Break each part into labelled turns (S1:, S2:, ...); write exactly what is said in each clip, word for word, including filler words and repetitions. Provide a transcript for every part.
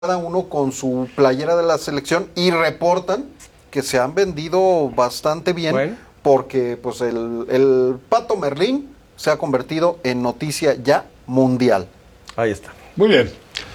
S1: cada uno con su playera de la selección y reportan que se han vendido bastante bien, bueno, porque pues el, el Pato Merlín se ha convertido en noticia ya mundial.
S2: Ahí está.
S3: Muy bien.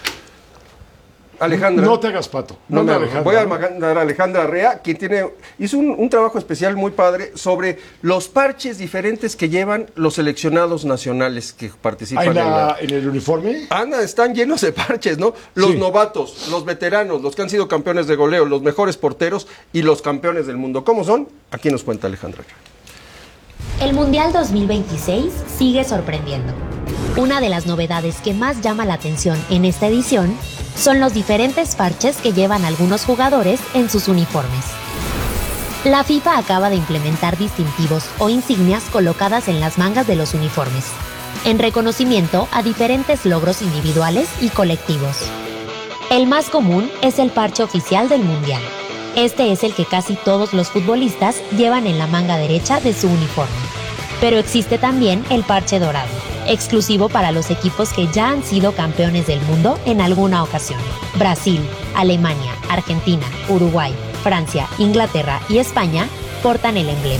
S2: Alejandra.
S3: No te hagas pato.
S2: No, no, Alejandra. Voy a mandar a Alejandra Arrea, quien tiene, hizo un, un trabajo especial muy padre sobre los parches diferentes que llevan los seleccionados nacionales que participan
S3: ¿En, la,
S2: en, la,
S3: en el uniforme.
S2: Anda, están llenos de parches, ¿no? Los sí. novatos, los veteranos, los que han sido campeones de goleo, los mejores porteros y los campeones del mundo. ¿Cómo son? Aquí nos cuenta Alejandra Arrea.
S4: El Mundial dos mil veintiséis sigue sorprendiendo. Una de las novedades que más llama la atención en esta edición son los diferentes parches que llevan algunos jugadores en sus uniformes. La FIFA acaba de implementar distintivos o insignias colocadas en las mangas de los uniformes, en reconocimiento a diferentes logros individuales y colectivos. El más común es el parche oficial del Mundial. Este es el que casi todos los futbolistas llevan en la manga derecha de su uniforme. Pero existe también el parche dorado, exclusivo para los equipos que ya han sido campeones del mundo en alguna ocasión. Brasil, Alemania, Argentina, Uruguay, Francia, Inglaterra y España portan el emblema.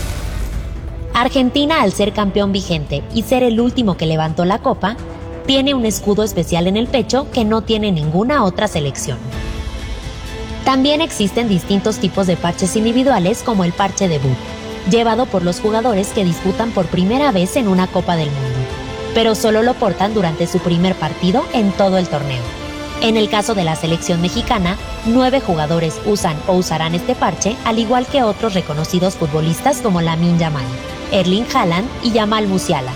S4: Argentina, al ser campeón vigente y ser el último que levantó la copa, tiene un escudo especial en el pecho que no tiene ninguna otra selección. También existen distintos tipos de parches individuales, como el parche debut, llevado por los jugadores que disputan por primera vez en una Copa del Mundo, pero solo lo portan durante su primer partido en todo el torneo. En el caso de la selección mexicana, nueve jugadores usan o usarán este parche, al igual que otros reconocidos futbolistas como Lamine Yamal, Erling Haaland y Yamal Musiala.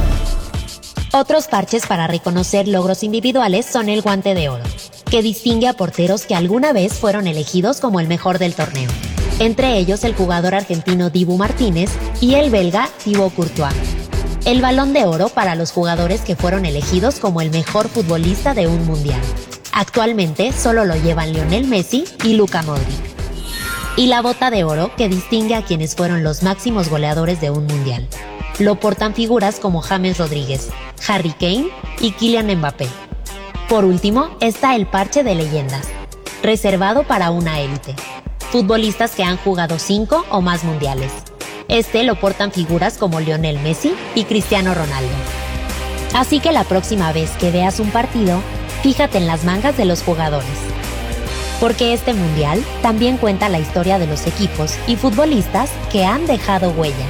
S4: Otros parches para reconocer logros individuales son el guante de oro, que distingue a porteros que alguna vez fueron elegidos como el mejor del torneo. Entre ellos el jugador argentino Dibu Martínez y el belga Thibaut Courtois. El balón de oro para los jugadores que fueron elegidos como el mejor futbolista de un mundial. Actualmente solo lo llevan Lionel Messi y Luka Modric. Y la bota de oro, que distingue a quienes fueron los máximos goleadores de un mundial. Lo portan figuras como James Rodríguez, Harry Kane y Kylian Mbappé. Por último está el parche de leyendas, reservado para una élite. Futbolistas que han jugado cinco o más mundiales. Este lo portan figuras como Lionel Messi y Cristiano Ronaldo. Así que la próxima vez que veas un partido, fíjate en las mangas de los jugadores. Porque este mundial también cuenta la historia de los equipos y futbolistas que han dejado huella.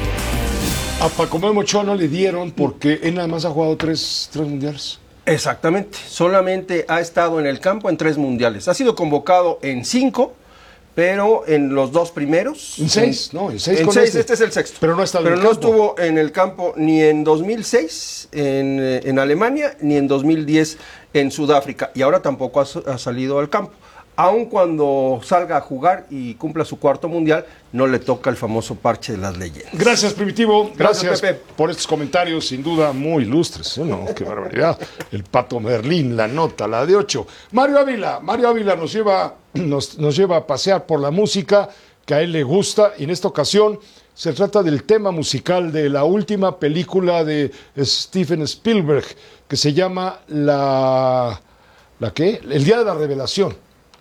S3: A Paco Memo Ochoa no le dieron porque él nada más ha jugado tres, tres mundiales.
S2: Exactamente, solamente ha estado en el campo en tres mundiales. Ha sido convocado en cinco, pero en los dos primeros.
S3: En seis, en, no, en seis.
S2: En
S3: con
S2: seis,
S3: este.
S2: este es el sexto.
S3: Pero no, está
S2: pero
S3: en
S2: no
S3: campo.
S2: estuvo en el campo ni en dos mil seis en, en Alemania, ni en dos mil diez en Sudáfrica. Y ahora tampoco ha, ha salido al campo. Aun cuando salga a jugar y cumpla su cuarto mundial, no le toca el famoso parche de las leyendas.
S3: Gracias, Primitivo. Gracias,
S2: Gracias Pepe,
S3: por estos comentarios, sin duda muy ilustres. ¿eh? No, qué barbaridad. El Pato Merlín, la nota, la de ocho. Mario Ávila, Mario Ávila nos lleva, nos, nos lleva a pasear por la música que a él le gusta, y en esta ocasión se trata del tema musical de la última película de Steven Spielberg, que se llama La... ¿La qué? El Día de la Revelación,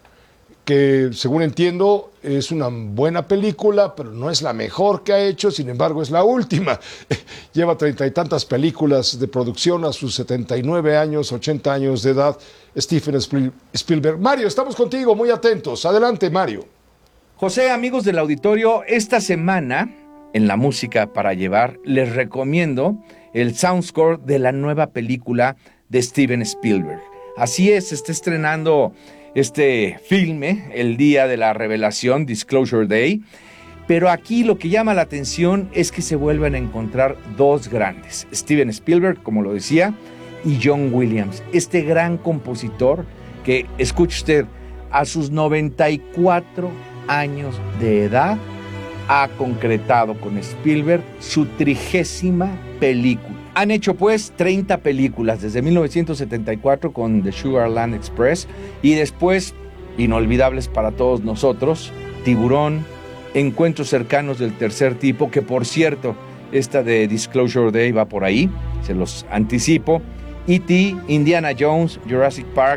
S3: que según entiendo es una buena película, pero no es la mejor que ha hecho, sin embargo es la última. Lleva treinta y tantas películas de producción a sus setenta y nueve años, ochenta años de edad, Steven Spielberg. Mario, estamos contigo, muy atentos. Adelante, Mario.
S5: José, amigos del auditorio, esta semana en La Música para Llevar les recomiendo el soundscore de la nueva película de Steven Spielberg. Así es, se está estrenando este filme, el día de la revelación, Disclosure Day, pero aquí lo que llama la atención es que se vuelven a encontrar dos grandes, Steven Spielberg, como lo decía, y John Williams, este gran compositor que, escuche usted, a sus noventa y cuatro años de edad ha concretado con Spielberg su trigésima película. Han hecho pues treinta películas desde mil novecientos setenta y cuatro con The Sugarland Express y después, inolvidables para todos nosotros, Tiburón, Encuentros cercanos del tercer tipo, que por cierto, esta de Disclosure Day va por ahí, se los anticipo, E T, Indiana Jones, Jurassic Park,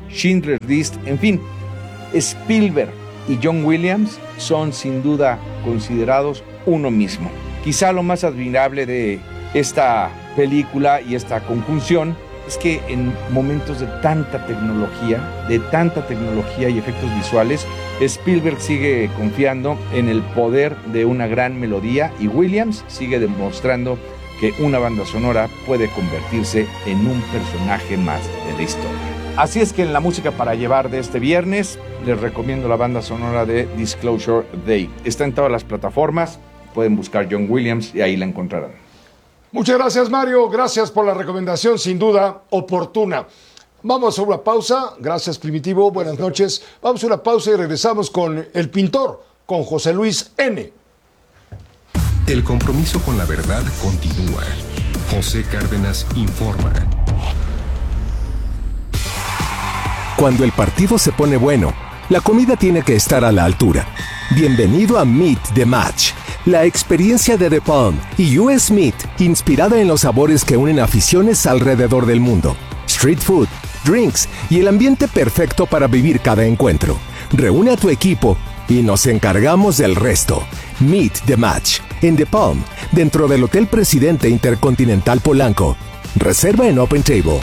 S5: Schindler's List, en fin, Spielberg y John Williams son sin duda considerados uno mismo. Quizá lo más admirable de esta película y esta conjunción es que en momentos de tanta tecnología, de tanta tecnología y efectos visuales, Spielberg sigue confiando en el poder de una gran melodía y Williams sigue demostrando que una banda sonora puede convertirse en un personaje más de la historia. Así es que en la música para llevar de este viernes, les recomiendo la banda sonora de Disclosure Day. Está en todas las plataformas, pueden buscar John Williams y ahí la encontrarán.
S3: Muchas gracias, Mario. Gracias por la recomendación, sin duda oportuna. Vamos a una pausa. Gracias, Primitivo. Buenas noches. Vamos a una pausa y regresamos con El Pintor, con José Luis N.
S6: El compromiso con la verdad continúa. José Cárdenas informa.
S7: Cuando el partido se pone bueno, la comida tiene que estar a la altura. Bienvenido a Meet the Match, la experiencia de The Palm y U S Meat, inspirada en los sabores que unen aficiones alrededor del mundo. Street food, drinks y el ambiente perfecto para vivir cada encuentro. Reúne a tu equipo y nos encargamos del resto. Meet the Match, en The Palm, dentro del Hotel Presidente Intercontinental Polanco. Reserva en Open Table.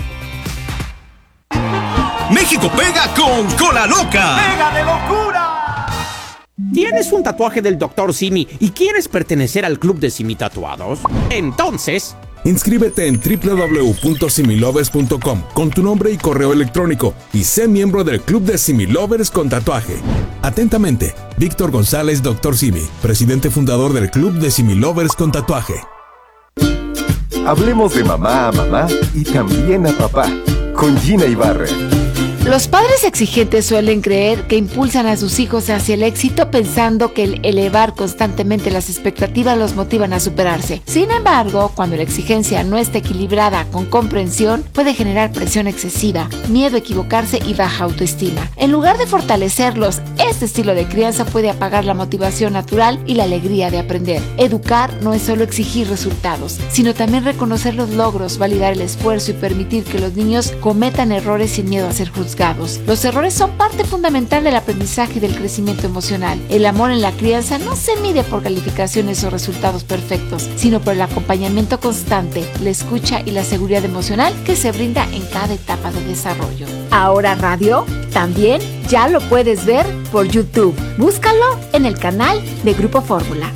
S8: México pega con Cola Loca.
S9: ¡Pega de locura! ¿Tienes un tatuaje del doctor Simi y quieres pertenecer al club de Simi Tatuados? Entonces,
S10: inscríbete en doble u doble u doble u punto similovers punto com con tu nombre y correo electrónico y sé miembro del club de Similovers con tatuaje. Atentamente, Víctor González, doctor Simi, presidente fundador del club de Similovers con tatuaje.
S11: Hablemos de mamá a mamá y también a papá, con Gina Ibarra.
S12: Los padres exigentes suelen creer que impulsan a sus hijos hacia el éxito pensando que el elevar constantemente las expectativas los motivan a superarse. Sin embargo, cuando la exigencia no está equilibrada con comprensión, puede generar presión excesiva, miedo a equivocarse y baja autoestima. En lugar de fortalecerlos, este estilo de crianza puede apagar la motivación natural y la alegría de aprender. Educar no es solo exigir resultados, sino también reconocer los logros, validar el esfuerzo y permitir que los niños cometan errores sin miedo a ser juzgados. Los errores son parte fundamental del aprendizaje y del crecimiento emocional. El amor en la crianza no se mide por calificaciones o resultados perfectos, sino por el acompañamiento constante, la escucha y la seguridad emocional que se brinda en cada etapa de desarrollo. Ahora radio, también ya lo puedes ver por YouTube. Búscalo en el canal de Grupo Fórmula.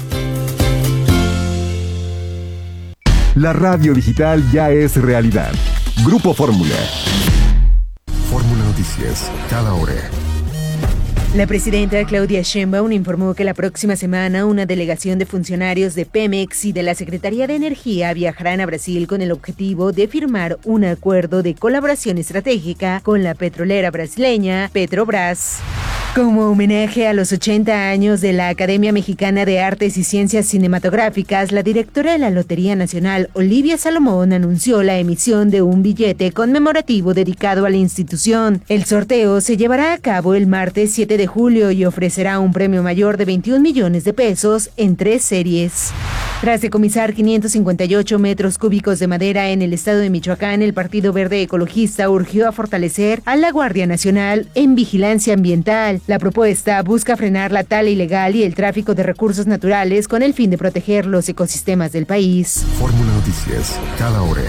S11: La radio digital ya es realidad. Grupo Fórmula.
S6: Fórmula Noticias, cada hora.
S13: La presidenta Claudia Sheinbaum informó que la próxima semana una delegación de funcionarios de Pemex y de la Secretaría de Energía viajarán a Brasil con el objetivo de firmar un acuerdo de colaboración estratégica con la petrolera brasileña Petrobras. Como homenaje a los ochenta años de la Academia Mexicana de Artes y Ciencias Cinematográficas, la directora de la Lotería Nacional, Olivia Salomón, anunció la emisión de un billete conmemorativo dedicado a la institución. El sorteo se llevará a cabo el martes siete de julio y ofrecerá un premio mayor de veintiún millones de pesos en tres series. Tras decomisar quinientos cincuenta y ocho metros cúbicos de madera en el estado de Michoacán, el Partido Verde Ecologista urgió a fortalecer a la Guardia Nacional en vigilancia ambiental. La propuesta busca frenar la tala ilegal y el tráfico de recursos naturales con el fin de proteger los ecosistemas del país.
S6: Fórmula Noticias, cada hora.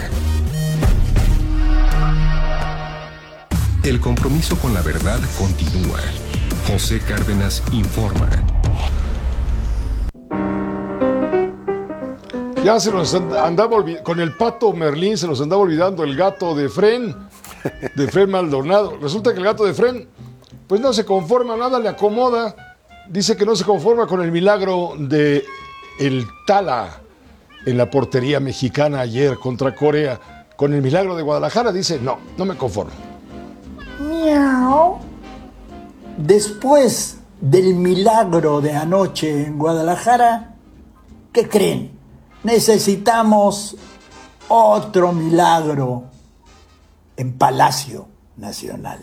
S6: El compromiso con la verdad continúa. José Cárdenas informa.
S3: Ya se nos andaba olvidando, con el Pato Merlín se nos andaba olvidando el gato de Fren, de Fren Maldonado. Resulta que el gato de Fren, pues no se conforma, nada le acomoda. Dice que no se conforma con el milagro de el Tala en la portería mexicana ayer contra Corea. Con el milagro de Guadalajara dice, no, no me conformo.
S14: Miau. Después del milagro de anoche en Guadalajara, ¿qué creen? Necesitamos otro milagro en Palacio Nacional.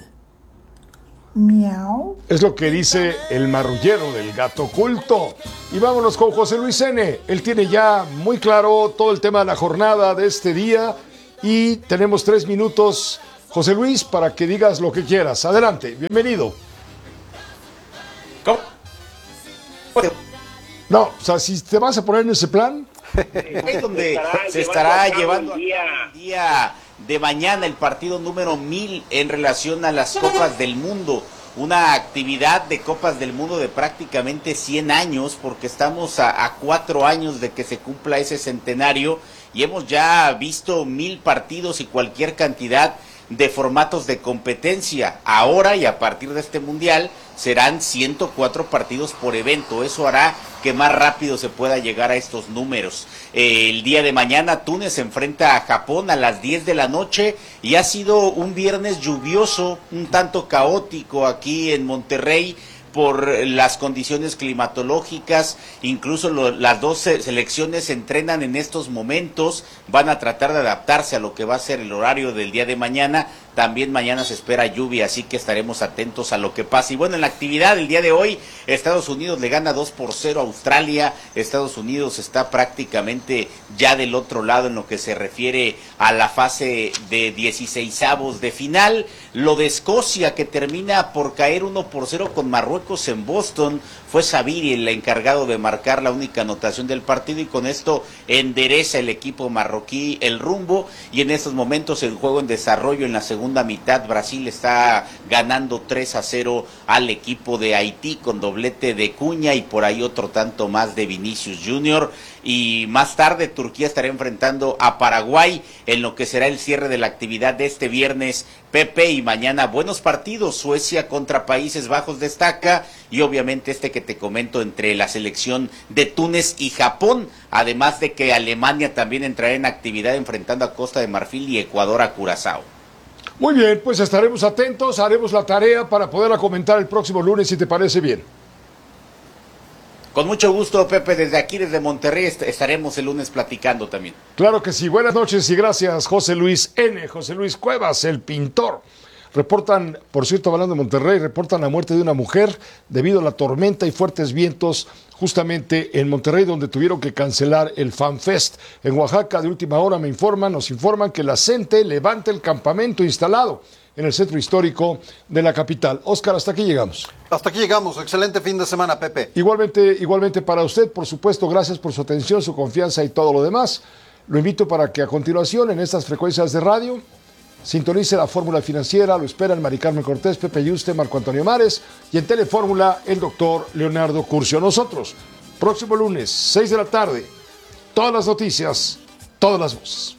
S14: Miau.
S3: Es lo que dice el marrullero del gato oculto. Y vámonos con José Luis N. Él tiene ya muy claro todo el tema de la jornada de este día y tenemos tres minutos José Luis, para que digas lo que quieras. Adelante, bienvenido.
S15: ¿Cómo?
S3: No, o sea, si te vas a poner en ese plan...
S15: Es donde se estará llevando el día, día de mañana el partido número mil en relación a las Copas del Mundo. Una actividad de Copas del Mundo de prácticamente cien años, porque estamos a, a cuatro años de que se cumpla ese centenario y hemos ya visto mil partidos y cualquier cantidad de formatos de competencia. Ahora y a partir de este mundial serán ciento cuatro partidos por evento. Eso hará que más rápido se pueda llegar a estos números. Eh, el día de mañana Túnez se enfrenta a Japón a las diez de la noche y ha sido un viernes lluvioso, un tanto caótico aquí en Monterrey por las condiciones climatológicas. Incluso lo, las dos selecciones se entrenan en estos momentos, van a tratar de adaptarse a lo que va a ser el horario del día de mañana. También mañana se espera lluvia, así que estaremos atentos a lo que pase. Y bueno, en la actividad del día de hoy, Estados Unidos le gana dos por cero a Australia. Estados Unidos está prácticamente ya del otro lado en lo que se refiere a la fase de dieciseisavos de final. Lo de Escocia, que termina por caer uno por cero con Marruecos en Boston, fue Sabiri el encargado de marcar la única anotación del partido y con esto endereza el equipo marroquí el rumbo. Y en estos momentos el juego en desarrollo en la segunda mitad, Brasil está ganando tres a cero al equipo de Haití con doblete de Cuña y por ahí otro tanto más de Vinicius Junior. Y más tarde Turquía estará enfrentando a Paraguay en lo que será el cierre de la actividad de este viernes, Pepe, y mañana buenos partidos. Suecia contra Países Bajos destaca y obviamente este que te comento entre la selección de Túnez y Japón, además de que Alemania también entrará en actividad enfrentando a Costa de Marfil y Ecuador a Curazao.
S3: Muy bien, pues estaremos atentos, haremos la tarea para poderla comentar el próximo lunes, si te parece bien.
S15: Con mucho gusto, Pepe, desde aquí, desde Monterrey, est- estaremos el lunes platicando también.
S3: Claro que sí, buenas noches y gracias, José Luis N., José Luis Cuevas, el pintor. Reportan, por cierto, hablando de Monterrey, reportan la muerte de una mujer debido a la tormenta y fuertes vientos justamente en Monterrey, donde tuvieron que cancelar el Fan Fest. En Oaxaca, de última hora, me informan, nos informan que la CENTE levanta el campamento instalado en el centro histórico de la capital. Óscar, hasta aquí llegamos.
S1: Hasta aquí llegamos. Excelente fin de semana, Pepe.
S3: Igualmente, igualmente para usted, por supuesto, gracias por su atención, su confianza y todo lo demás. Lo invito para que a continuación, en estas frecuencias de radio, sintonice la Fórmula Financiera. Lo esperan Mari Carmen Cortés, Pepe Yuste, Marco Antonio Mares y en Telefórmula el doctor Leonardo Curcio. Nosotros, próximo lunes, seis de la tarde, todas las noticias, todas las voces.